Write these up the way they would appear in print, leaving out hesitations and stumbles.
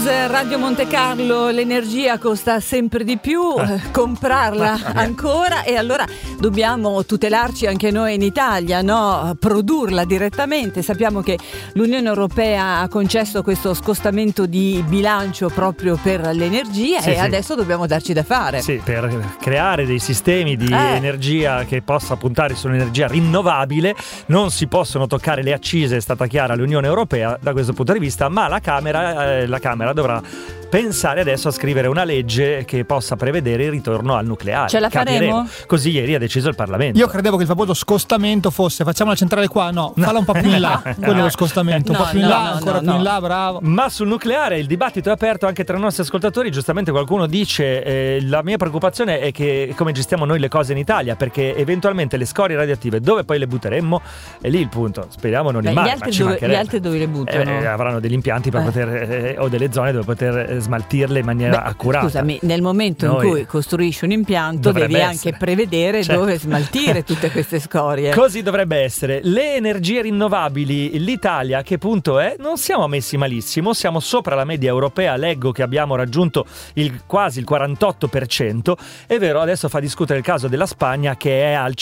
Radio Monte Carlo, l'energia costa sempre di più, comprarla ancora, e allora dobbiamo tutelarci anche noi in Italia, no? Produrla direttamente. Sappiamo che l'Unione Europea ha concesso questo scostamento di bilancio proprio per l'energia, e adesso dobbiamo darci da fare. Sì, per creare dei sistemi di energia che possa puntare sull'energia rinnovabile. Non si possono toccare le accise, è stata chiara l'Unione Europea da questo punto di vista, ma la Camera dovrà pensare adesso a scrivere una legge che possa prevedere il ritorno al nucleare. Ce la faremo? Così ieri ha deciso il Parlamento. Io credevo che il famoso scostamento fosse facciamo la centrale qua, falla un po' più in là, quello è lo scostamento, un po' più in là, ancora più in là, bravo. Ma sul nucleare il dibattito è aperto anche tra i nostri ascoltatori. Giustamente qualcuno dice la mia preoccupazione è che come gestiamo noi le cose in Italia, perché eventualmente le scorie radioattive dove poi le butteremmo è lì il punto. Speriamo non in mare, ma gli altri dove le buttano? Avranno degli impianti per poter o delle zone dove poter smaltirle in maniera accurata. Scusami, nel momento in cui costruisci un impianto devi anche prevedere dove smaltire tutte queste scorie. Così dovrebbe essere. Le energie rinnovabili, l'Italia a che punto è? Non siamo messi malissimo, siamo sopra la media europea, leggo che abbiamo raggiunto quasi il 48%, è vero, adesso fa discutere il caso della Spagna che è al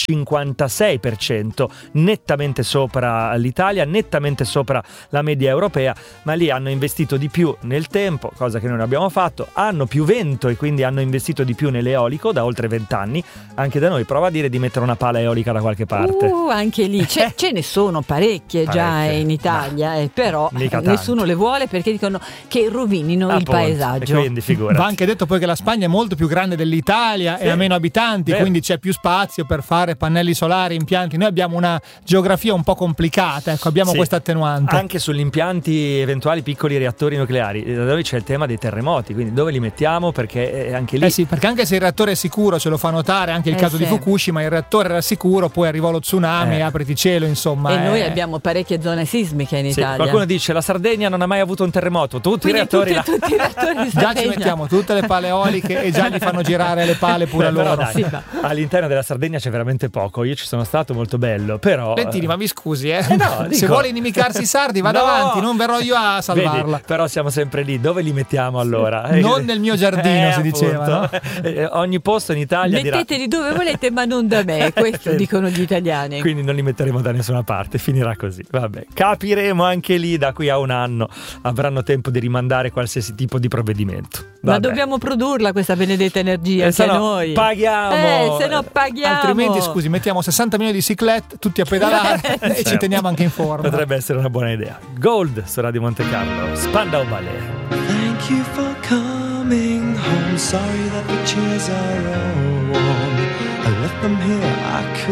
56%, nettamente sopra l'Italia, nettamente sopra la media europea, ma lì hanno investito di più nel tempo, cosa che noi non abbiamo fatto, hanno più vento e quindi hanno investito di più nell'eolico da oltre 20 anni, anche da noi prova a dire di mettere una pala eolica da qualche parte. Anche lì ce ne sono parecchie già in Italia, però nessuno le vuole perché dicono che rovinino il paesaggio. Quindi figurati. Va anche detto poi che la Spagna è molto più grande dell'Italia e ha meno abitanti, quindi c'è più spazio per fare pannelli solari, impianti. Noi abbiamo una geografia un po' complicata, abbiamo questa attenuante. Anche sugli impianti eventuali piccoli reattori nucleari, da dove c'è il tema dei terremoti, quindi dove li mettiamo, perché anche lì perché anche se il reattore è sicuro, ce lo fa notare anche il caso di Fukushima, il reattore era sicuro, poi arrivò lo tsunami, apriti cielo, insomma. E noi abbiamo parecchie zone sismiche in Italia. Qualcuno dice la Sardegna non ha mai avuto un terremoto, tutti i reattori tutti i reattori già ci mettiamo tutte le pale eoliche e già gli fanno girare le pale pure a loro. Dai, all'interno della Sardegna c'è veramente poco, io ci sono stato, molto bello, però Lentini, ma mi scusi se vuole inimicarsi i sardi vada avanti, non verrò io a salvarla. Vedi, però siamo sempre lì, dove li mettiamo allora? Non nel mio giardino, si diceva, no? Ogni posto in Italia metteteli dove volete, ma non da me, questo dicono gli italiani. Quindi non li metteremo da nessuna parte, finirà così. Vabbè, capiremo anche lì, da qui a un anno avranno tempo di rimandare qualsiasi tipo di provvedimento. Ma dobbiamo produrla questa benedetta energia, se no noi paghiamo. Se no paghiamo. Altrimenti, scusi, mettiamo 60 milioni di ciclette tutti a pedalare e ci teniamo anche in forma. Potrebbe essere una buona idea. Gold su Radio Monte Carlo, Spandau Ballet. Thank you for coming home. Sorry that the chairs are all warm. I left them here, I could